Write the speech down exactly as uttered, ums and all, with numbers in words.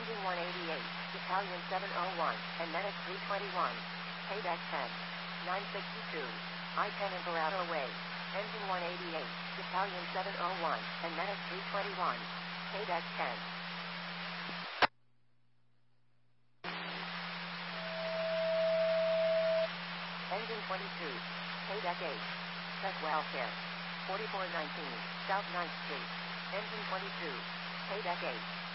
Engine one eighty-eight, Battalion seven oh one, and Medic three twenty-one. Paydeck ten. nine sixty-two. I ten Imperato Way. Engine one eighty-eight, Battalion seven oh one, and Medic three twenty-one. Paydeck ten. Engine twenty-two. Paydeck eight. Tech Welfare. forty-four nineteen, South ninth Street. Engine twenty-two. Paydeck eight.